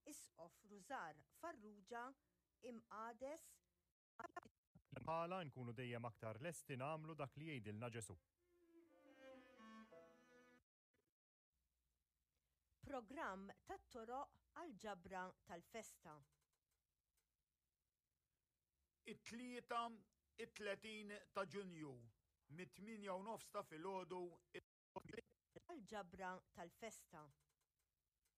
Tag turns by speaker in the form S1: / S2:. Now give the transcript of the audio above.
S1: Isqof Rużar Farrugia imqades
S2: bħala nkunu dejjem aktar lesti nagħmlu dak li jgħidilna Ġesu.
S1: Programm tat-toroq għall-ġabra tal-festa.
S3: It-tlieta it-30 ta' Ġunju mit-8:30 ta' filgħodu
S1: Għall-ġabra tal-festa.